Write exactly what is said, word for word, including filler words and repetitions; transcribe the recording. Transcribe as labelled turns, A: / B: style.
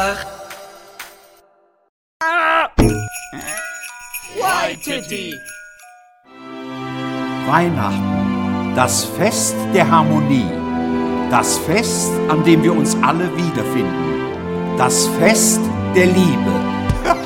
A: Waititi.
B: Weihnachten, das Fest der Harmonie, das Fest, an dem wir uns alle wiederfinden, das Fest der Liebe.